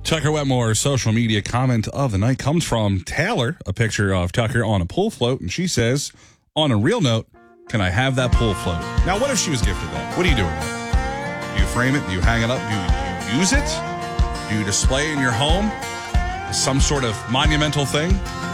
Tucker Wetmore's social media comment of the night comes from Taylor, a picture of Tucker on a pool float, and she says, on a real note, can I have that pool float? Now, what if she was gifted that? What do you do with it? Do you frame it? Do you hang it up? Do you use it? Do you display it in your home? Some sort of monumental thing?